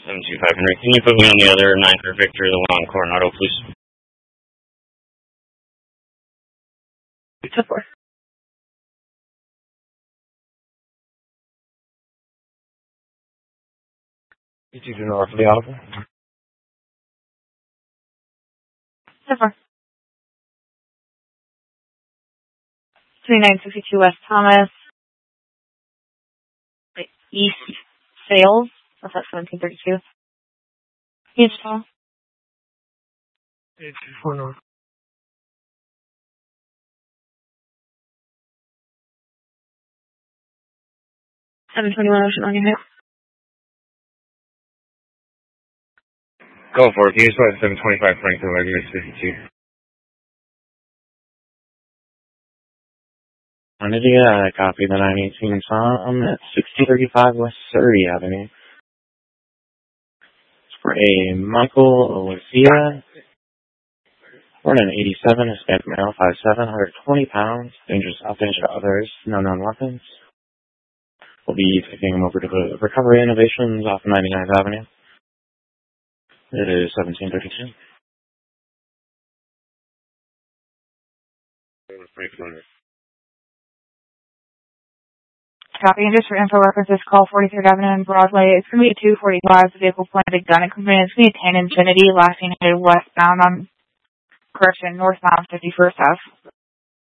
725 Henry. Can you put me on the other 9 for Victor, the one on Coronado, please? 10-4. You two do north for the audible. 10-4. 3962 West Thomas. East Sales. What's that, 1732? East Hall. 824 north. 721 Ocean on your hip. Go for it. Can you just put 725 Franklin, regular 52? Lydia, copy the 918 Tom at 1635 West Surrey Avenue. It's for a Michael Lucia, born in 87, Hispanic male, 5'7", 120 pounds, dangerous outfit to others, no known weapons. We'll be taking him over to the Recovery Innovations off 99th Avenue. It is 1732. Copy, and just for info references, call 43rd Avenue and Broadway. It's going to be a 245. The vehicle planted gun equipment. It's going to be a 10 Infinity, last seen headed westbound on, northbound 51st Ave.